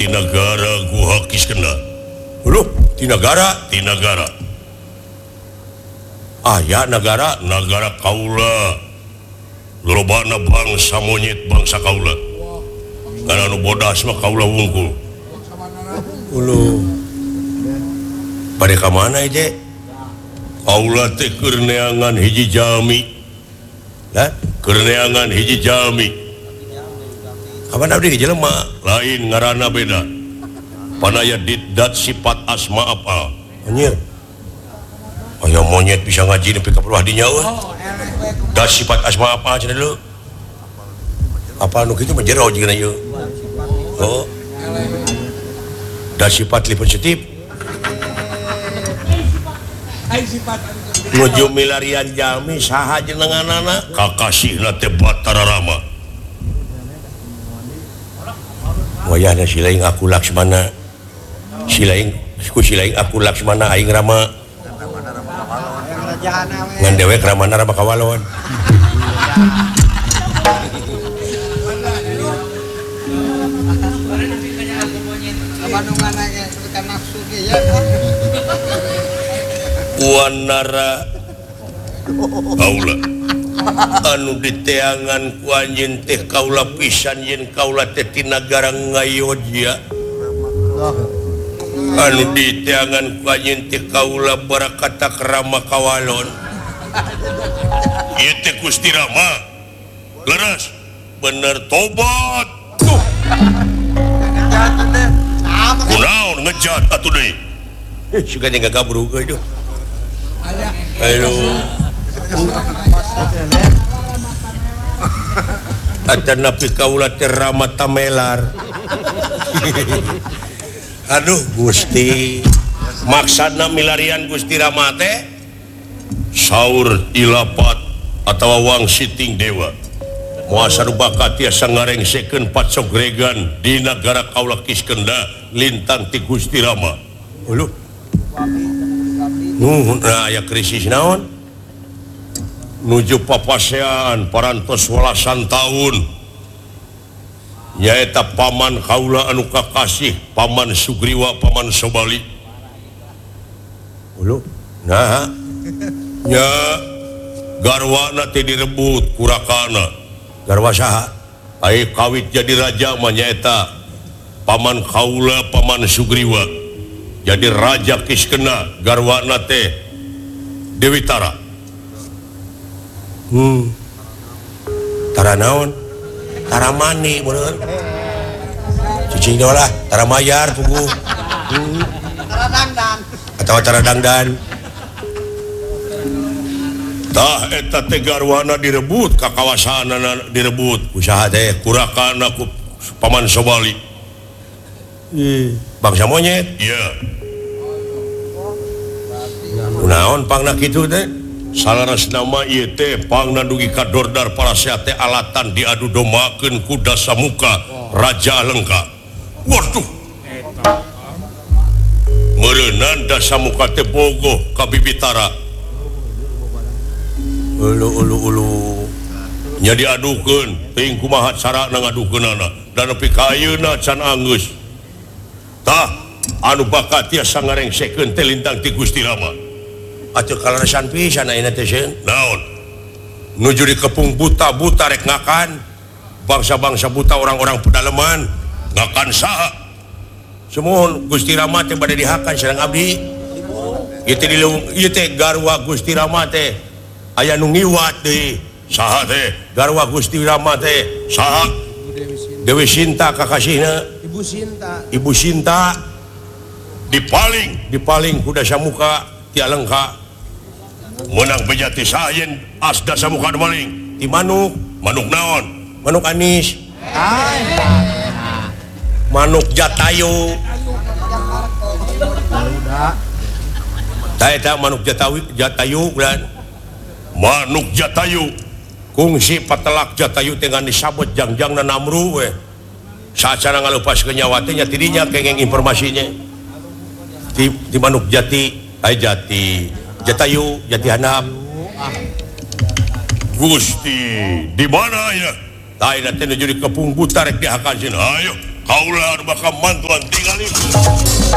negara gua Kiskenda. Di negara negara kaula lobana bangsa monyet bangsa kaula karena nu bodas mah kaula wungkul pada ke mana aja kaula teh keur neangan hiji jalmi kapan abdi jelema lain ngaranna beda panaya ditdat sifat asma apa anjir aya monyet bisa ngaji nepi ka peruah dinya dat sifat asma apa cenah dulu apa anu kitu mah jero jeung ieu dat sifat li positif nuju milarian jalmi saha jenenganana kakasihna teh Batara Rama wayahna silaing aku Laksmana silaing aku Laksmana aing Rama ngan dewek Ramana Rama kawalon wanara kaula anu diteangan ku anjeun teh kaula pisan yen kaula teh ti nagara ngayodya anu diteangan ku anjeun teh kaula barakata Rama kawalon ieu teh Gusti Rama leres bener tobat kunaon ngejat atuh deui suka jeung gabru euy duh ayo atana pi kaula teh Rama tamelar aduh Gusti maksudna milarian Gusti Rama teh saur ilapat atawa wangsiting dewa moal sarubaka tiasa ngarengsekeun patsogregan di negara kaula Kiskenda lintang ti Gusti Rama nuhun aya krisis naon nuju papasean parantos 18 tahun nyaeta paman kaula anu kakasih paman Sugriwa paman Sobali nah nya garwana teh direbut kurakana garwa saha ai kawit jadi raja mah nyaeta paman kaula paman Sugriwa jadi raja Kiskena garwana teh Dewi Tara tara naon tara mani meureun cicing lah tara mayar puguh Tara dangdan atawa tara dangdan tah eta teh garwana direbut ka kawasanana direbut usaha teh kurakana ku paman Sobali bangsa monyet iya kunaon pangna kitu teh salarasna mah ieu teh pangna dugi ka Dordar Parasea teh alatan diadu dombakeun ku Dasamuka Raja Alengka waduh meureunan Dasamuka teh bogoh ka Bibitara ulu nya diadukeun teuing kumaha carana ngadukeunana dan nepi ka ayeuna can anggeus tah anu bakat tiasa ngarengsekeun teh lintang ti Gusti Rama atuh kalarasan pisan ayeuna teh sieun naon nuju di kepung buta rek ngakan bangsa-bangsa buta orang-orang pedalaman ngakan saha semohon Gusti Rama teh bade dihakan sareng abdi ieu teh garwa Gusti Rama teh aya nu ngiwat deui saha teh garwa Gusti Rama teh saha Dewi Sinta kakasihna Ibu Sinta dipaling ku Dasamuka ti Alengka menang bejati sayen as Dasamuka maling ti manuk naon manuk anis manuk Jatayu tah eta manuk Jatayu dan manuk Jatayu kungsi patelak Jatayu dengan disabot jangjangna Namru we sacara ngalupas kenyawa teh nya tidinya kengeng informasinya di manuk Jatayu Jati Handap Gusti di mana ya tah eta teh nuju di kepung buta rek dihakan cenah ayo kaulah bakal mantuan tinggal itu